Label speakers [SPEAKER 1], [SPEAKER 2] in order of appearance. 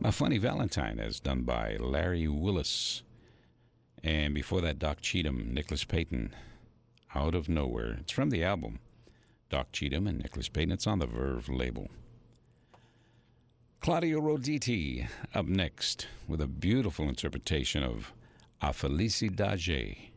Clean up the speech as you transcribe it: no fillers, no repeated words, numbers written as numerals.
[SPEAKER 1] My Funny Valentine, as done by Larry Willis. And before that, Doc Cheatham, Nicholas Payton, Out of Nowhere. It's from the album Doc Cheatham and Nicholas Payton. It's on the Verve label. Claudio Roditi up next with a beautiful interpretation of A Felicidade.